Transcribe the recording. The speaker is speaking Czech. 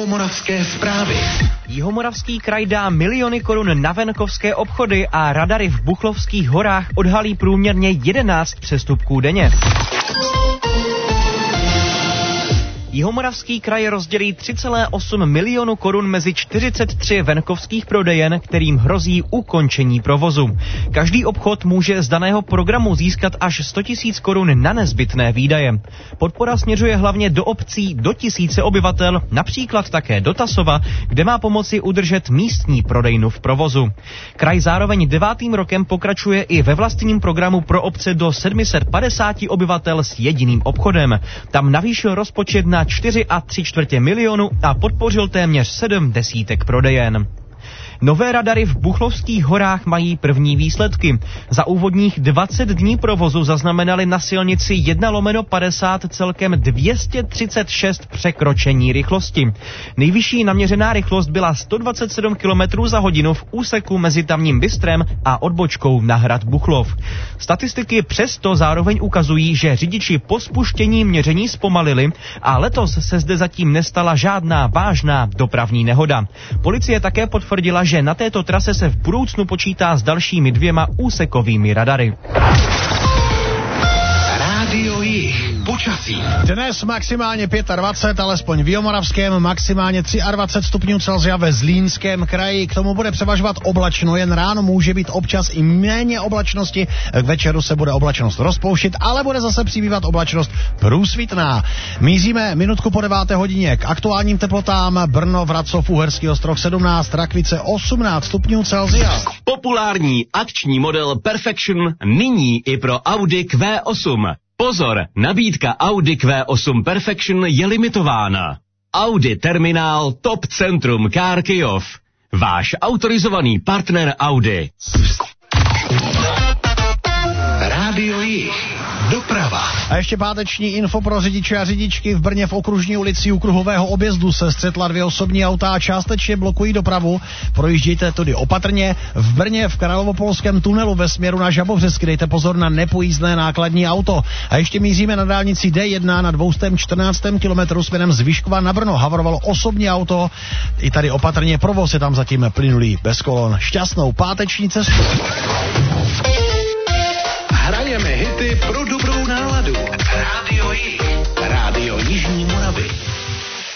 Jihomoravské zprávy. Jihomoravský kraj dá miliony korun na venkovské obchody a radary v Buchlovských horách odhalí průměrně 11 přestupků denně. Jihomoravský kraj rozdělí 3,8 milionu korun mezi 43 venkovských prodejen, kterým hrozí ukončení provozu. Každý obchod může z daného programu získat až 100 000 korun na nezbytné výdaje. Podpora směřuje hlavně do obcí do 1000 obyvatel, například také do Tasova, kde má pomoci udržet místní prodejnu v provozu. Kraj zároveň 9. rokem pokračuje i ve vlastním programu pro obce do 750 obyvatel s jediným obchodem. Tam navýšil rozpočet na 4,75 milionu a podpořil téměř 7 desítek prodejen. Nové radary v Buchlovských horách mají první výsledky. Za úvodních 20 dní provozu zaznamenali na silnici 1/50 celkem 236 překročení rychlosti. Nejvyšší naměřená rychlost byla 127 km za hodinu v úseku mezi tamním Bystrem a odbočkou na hrad Buchlov. Statistiky přesto zároveň ukazují, že řidiči po spuštění měření zpomalili a letos se zde zatím nestala žádná vážná dopravní nehoda. Policie také potvrdila, že na této trase se v budoucnu počítá s dalšími 2 úsekovými radary. Rádio Jih. Počasí. Dnes maximálně 25, alespoň v Jihomoravském, maximálně 23 stupňů Celsia ve Zlínském kraji. K tomu bude převažovat oblačno, jen ráno může být občas i méně oblačnosti. K večeru se bude oblačnost rozpouštět, ale bude zase přibývat oblačnost průsvitná. Míříme minutku po 9. hodině k aktuálním teplotám. Brno, Vracov, Uherský Ostroh 17, Rakvice 18 stupňů Celsia. Populární akční model Perfection nyní i pro Audi Q8. Pozor, nabídka Audi Q8 Perfection je limitována. Audi Terminál Top Centrum Car Kyjov. Váš autorizovaný partner Audi. Rádio Jih. Doprava. A ještě páteční info pro řidiče a řidičky. V Brně v Okružní ulici u kruhového objezdu se střetla 2 osobní auta a částečně blokují dopravu. Projíždějte tudy opatrně. V Brně v Královopolském tunelu ve směru na Žabovřesky dejte pozor na nepojízdné nákladní auto. A ještě míříme na dálnici D1 na 214. kilometru směrem z Vyškova na Brno. Havarovalo osobní auto. I tady opatrně, provoz je tam zatím plynulý, bez kolon. Šťastnou páteční cestu. Hrajeme hity pro dobrou náladu. Rádio Jih.